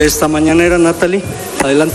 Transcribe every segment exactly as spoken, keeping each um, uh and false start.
Esta mañanera, Natalie, adelante.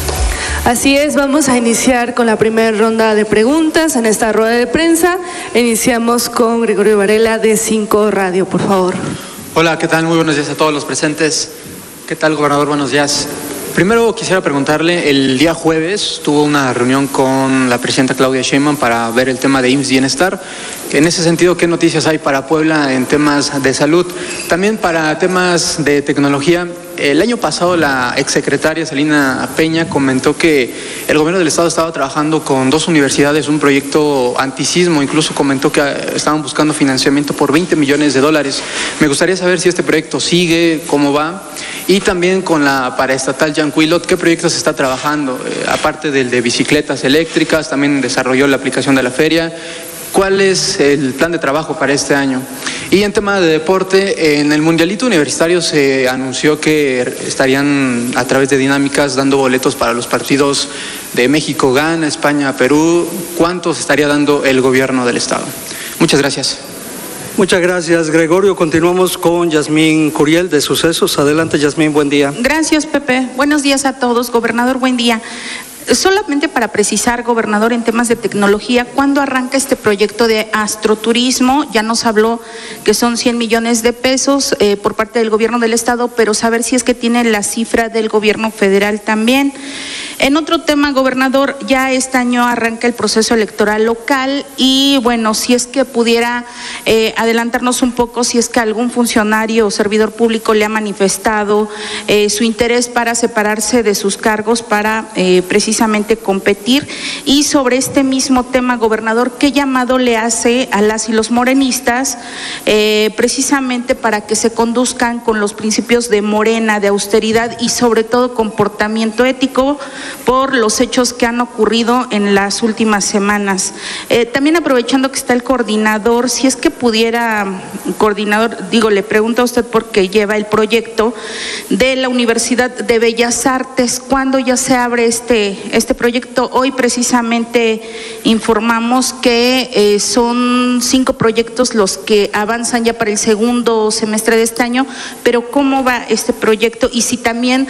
Así es, vamos a iniciar con la primera ronda de preguntas en esta rueda de prensa. Iniciamos con Gregorio Varela de Cinco Radio, por favor. Hola, ¿qué tal? Muy buenos días a todos los presentes. ¿Qué tal, gobernador? Buenos días. Primero quisiera preguntarle, el día jueves tuvo una reunión con la presidenta Claudia Sheinbaum para ver el tema de I M S S Bienestar. En ese sentido, ¿qué noticias hay para Puebla en temas de salud? También para temas de tecnología. El año pasado la exsecretaria Celina Peña comentó que el gobierno del estado estaba trabajando con dos universidades un proyecto antisismo, incluso comentó que estaban buscando financiamiento por veinte millones de dólares. Me gustaría saber si este proyecto sigue, cómo va, y también con la paraestatal Yancuilot, ¿qué proyectos se está trabajando? Eh, aparte del de bicicletas eléctricas, también desarrolló la aplicación de la feria. ¿Cuál es el plan de trabajo para este año? Y en tema de deporte, en el Mundialito Universitario se anunció que estarían a través de dinámicas dando boletos para los partidos de México, Ghana, España, Perú. ¿Cuántos estaría dando el gobierno del estado? Muchas gracias. Muchas gracias, Gregorio. Continuamos con Yasmín Curiel de Sucesos. Adelante, Yasmín, buen día. Gracias, Pepe. Buenos días a todos. Gobernador, buen día. Solamente para precisar, gobernador, en temas de tecnología, ¿cuándo arranca este proyecto de astroturismo? Ya nos habló que son cien millones de pesos eh, por parte del gobierno del estado, pero saber si es que tiene la cifra del gobierno federal también. En otro tema, gobernador, ya este año arranca el proceso electoral local y bueno, si es que pudiera eh, adelantarnos un poco, si es que algún funcionario o servidor público le ha manifestado eh, su interés para separarse de sus cargos para eh, precisamente precisamente competir. Y sobre este mismo tema, gobernador, ¿qué llamado le hace a las y los morenistas eh, precisamente para que se conduzcan con los principios de Morena, de austeridad y sobre todo comportamiento ético por los hechos que han ocurrido en las últimas semanas? Eh, también aprovechando que está el coordinador, si es que pudiera, coordinador, digo, le pregunto a usted porque lleva el proyecto de la Universidad de Bellas Artes, ¿cuándo ya se abre este este proyecto? Hoy precisamente informamos que eh, son cinco proyectos los que avanzan ya para el segundo semestre de este año, pero ¿cómo va este proyecto? Y si también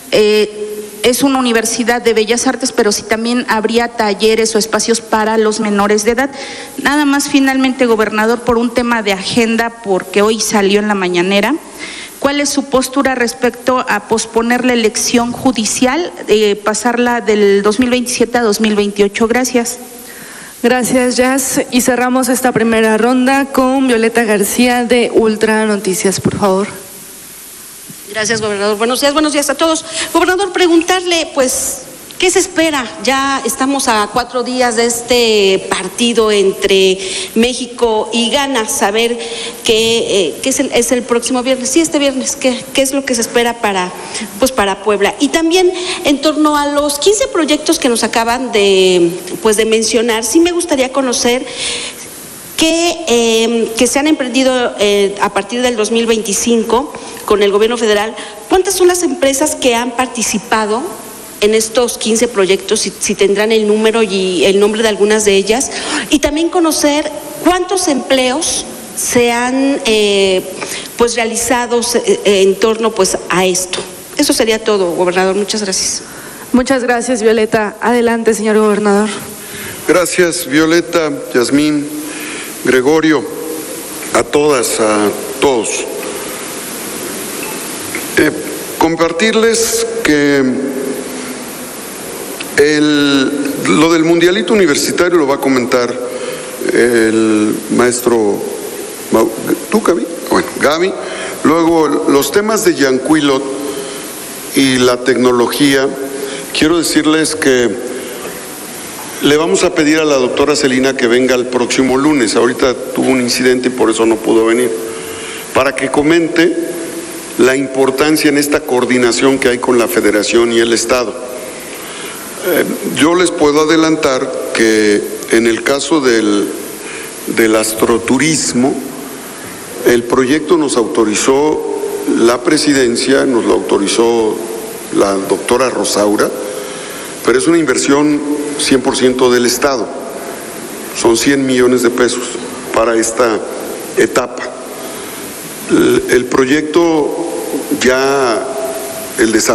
eh, es una universidad de bellas artes, pero si también habría talleres o espacios para los menores de edad. Nada más finalmente, gobernador, por un tema de agenda, porque hoy salió en la mañanera, ¿cuál es su postura respecto a posponer la elección judicial, eh, pasarla del dos mil veintisiete a dos mil veintiocho? Gracias. Gracias, Jazz. Y cerramos esta primera ronda con Violeta García de Ultra Noticias, por favor. Gracias, gobernador. Buenos días, buenos días a todos. Gobernador, preguntarle, pues, ¿qué se espera? Ya estamos a cuatro días de este partido entre México y Ghana. Saber qué, eh, qué es, el, es el próximo viernes. Sí, este viernes, ¿qué, qué es lo que se espera para, pues, para Puebla? Y también en torno a los quince proyectos que nos acaban de, pues, de mencionar, sí me gustaría conocer que, eh, que se han emprendido eh, a partir del dos mil veinticinco con el gobierno federal. ¿Cuántas son las empresas que han participado en estos quince proyectos, si, si tendrán el número y el nombre de algunas de ellas? Y también conocer cuántos empleos se han eh, pues realizado eh, en torno pues a esto. Eso sería todo, gobernador. Muchas gracias. Muchas gracias, Violeta. Adelante, señor gobernador. Gracias, Violeta, Yasmín, Gregorio, a todas, a todos. Eh, compartirles que El, lo del mundialito universitario lo va a comentar el maestro, ¿tú, Gaby? Bueno, Gaby. Luego, los temas de Yancuilot y la tecnología, quiero decirles que le vamos a pedir a la doctora Celina que venga el próximo lunes. Ahorita tuvo un incidente y por eso no pudo venir, para que comente la importancia en esta coordinación que hay con la Federación y el Estado. Yo les puedo adelantar que en el caso del, del astroturismo, el proyecto nos autorizó la presidencia, nos lo autorizó la doctora Rosaura, pero es una inversión cien por ciento del Estado, son cien millones de pesos para esta etapa. El, el proyecto ya el desarrollo